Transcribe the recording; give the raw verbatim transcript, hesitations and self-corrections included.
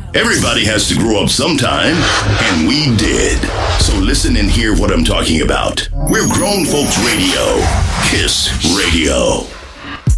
Everybody has to grow up sometime, and we did. So listen and hear what I'm talking about. We're Grown Folks Radio. KISS Radio.